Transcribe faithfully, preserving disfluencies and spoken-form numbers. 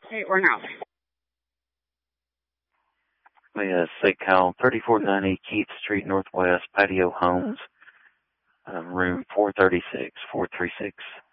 Hey, or no? Yes, they call thirty-four ninety Keith Street Northwest, Patio Homes, um, room four thirty-six, four three six.